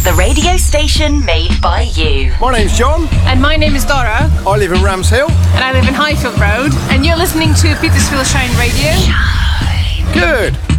the radio station made by you. My name's John. And my name is Dora. I live in Ramshill. And I live in Highfield Road. And you're listening to Petersfield Shine Radio. Good.